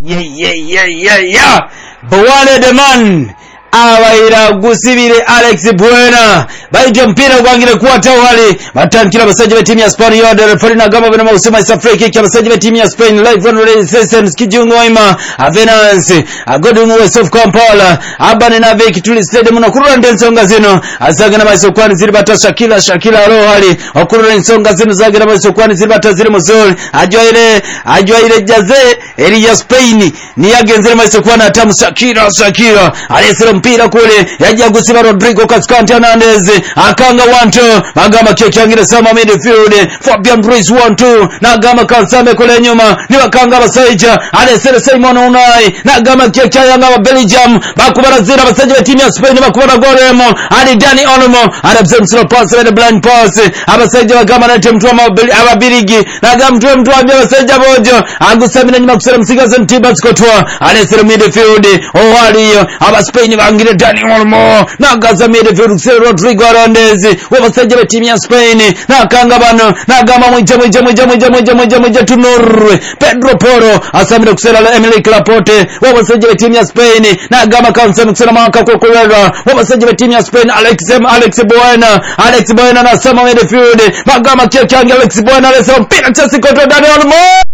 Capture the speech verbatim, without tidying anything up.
Yeah, yeah, yeah, yeah, yeah. Bwane the man. Awaira gusibire Alex Buena baita mpira gwangire kuwa tawali batankira basaje ba timu ya Spain yode referee na gama bena usema isa free kick ya basaje ba timu ya Spain live on radio sessions kijungo ima Avenance agodu mu West of Kampala abane na veki tuli stadium na kurura ndensonga zino azaga na maso kwani ziri bata Shakila Shakila ro hali okurura nsonga zino zaga na maso kwani ziri bata ziri muzuri ajwaire ajwaire jaze eri ya Spain ni yagenzere maso kwani atamu Shakila Shakila alesero mpira kule yaja gusiba Rodrigo Cascante Hernandez akanga one two magama kyekyangira sama midfield Fabian Ruiz one two nagama Kansame kule nyuma ni bakanga basaija alesere Simon Unai nagama kyekyanga wa Belgium bakubara zira basaija ba timu ya Spain bakubara golemo ali Dani Olmo anabzemsira pass with the blind pass abasaija bagama na timu twa ababirigi nagama mtu mtu abya basaija bojo agusabina nyuma kusera msigaze Ntibas Kotwa alesere midfield ohaliyo aba Spain bangire Dani Olmo nagaza midfield Rodrigo Hernandez wabasaje ba timu ya Spain nakanga bano nagama mwije mwije mwije mwije mwije mwije mwije tunurwe Pedro Porro asamira kusela Emilic Laporte wabasaje ba timu ya Spain nagama Kanseme kusela maka kokolera wabasaje ba timu ya Spain Alex Alex Buena Alex Buena na sama midfield magama kyekyange Alex Buena alesa mpira chasi kontra Dani Olmo